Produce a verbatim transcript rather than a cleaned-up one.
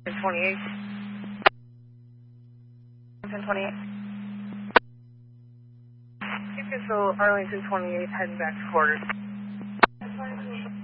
twenty-eight. twenty-eight. Control Arlington twenty-eight, heading back to quarters.